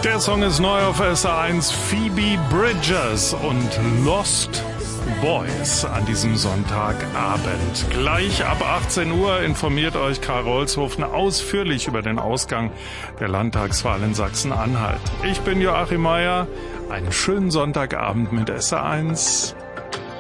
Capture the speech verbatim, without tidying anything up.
Der Song ist neu auf S R eins, Phoebe Bridgers und Lost Boys an diesem Sonntagabend. Gleich ab achtzehn Uhr informiert euch Karl Rolzhofen ausführlich über den Ausgang der Landtagswahl in Sachsen-Anhalt. Ich bin Joachim Meier. Einen schönen Sonntagabend mit S R eins.